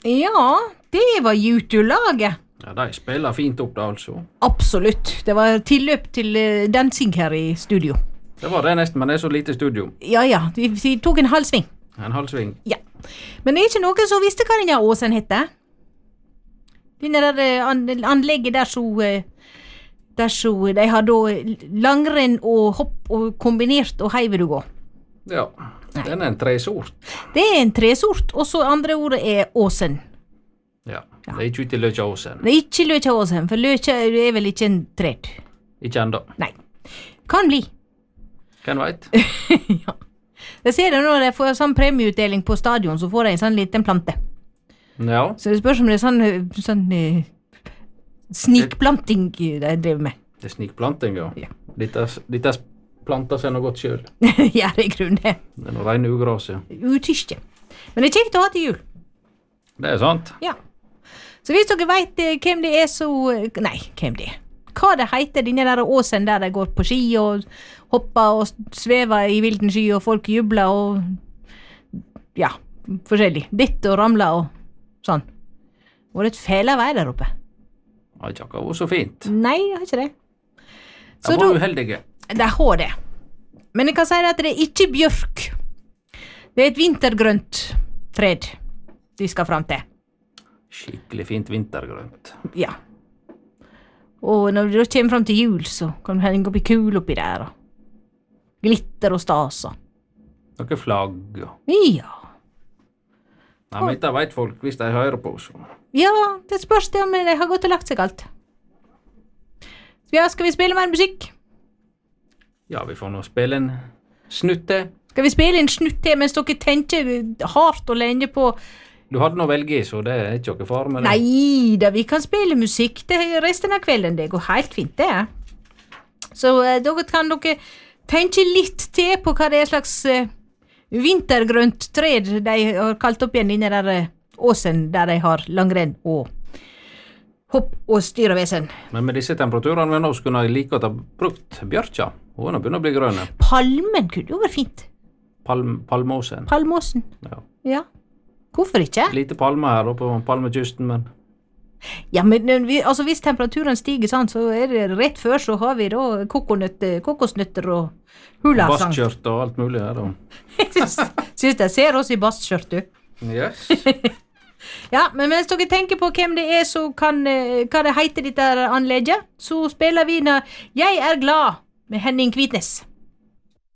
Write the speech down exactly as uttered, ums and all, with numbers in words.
Ja, det var YouTube-laget. Ja, de spiller fint opp da, altså. Absolutt. Det var tilløp til uh, dansing her i studio. Det var det nesten, men det er så lite studio. Ja, ja, vi, vi tok en halv sving. En halv sving. Ja. Men det er ikke noen som visste hva denne åsen heter. Denne der uh, an, anlegget der så, uh, der så de har da langrenn og hopp og kombinert og hei vil du gå. Ja, den er en tresort. Det er en tresort, og så andre ordet er åsen. Ja, det er ikke ute i Løkjaåsen. Det er ikke Løkjaåsen, for Løkja er vel ikke en tred. Ikke enda. Nei. Kan bli. Hvem vet? Ja. Jeg ser det når jeg får sånn premieutdeling på stadion, så får jeg en sånn liten plante. Ja. Så det spørs om det er sånn, sånn uh, snikplanting de driver med. Det er snikplanting, ja. Ja. Dette, dette planter seg noe godt selv. Ja, det er grunn det. Det er noe reine ugras, ja. Utyske. Men det er kjekt å ha til jul. Det er sant. Ja. Så hvis dere vet uh, hvem det er så... Uh, nei, hvem det er. Hva det heter, denne der åsen der de går på ski og hopper og svever i vilden sky og folk jubler og... Ja, forskjellig. Ditt og ramler og sånn. Var det et fæle vei der oppe? Det har ikke akkurat vært så fint. Nei, jeg har ikke det. Det var uheldige. Det har det. Men jeg kan si at det er ikke bjørk. Det er et vintergrønt tred de skal fram til. Skikkelig fint vintergrønt. Ja. Og når du kommer fram til jul, så kan du henge opp i kul oppi der, og glitter og stas, og... Noen flagg, og... Ja. Nei, men det vet folk hvis de hører på, så... Ja, det spørs det om de har gått og lagt seg alt. Ja, skal vi spille mer musikk? Ja, vi får nå spille en snutte. Skal vi spille en snutt til mens dere tenker hardt og lenge på... Du hadde noe å velge i, så det er ikke noe far med det. Nei, da vi kan spille musikk til resten av kvelden. Det går helt fint, det. Så uh, dere kan dere tenke litt til på hva det er slags uh, vintergrønt tred de har kalt opp igjen inne der uh, åsen, der de har langrenn og hopp og styr og vesen. Men med disse temperaturene vi nå skulle jeg like å ta brukt bjørkja. Hun begynner å bli grønne. Palmen kunne jo vært fint. Palm, palmåsen. Palmåsen. Ja. Ja. Hvorfor ikke? Lite palme her oppe på palmekysten, men... Ja, men vi, altså hvis temperaturen stiger sånn, så er det rett før så har vi da kokosnøtter, kokosnøtter og hula. Bastskjørt og alt mulig her. Syns jeg ser oss i bastskjørt, du. Yes. Ja, men mens dere tenker på hvem det er så kan, hva det heter dette anlegget, så spiller vi når Jeg er glad med Henning Kvitnes.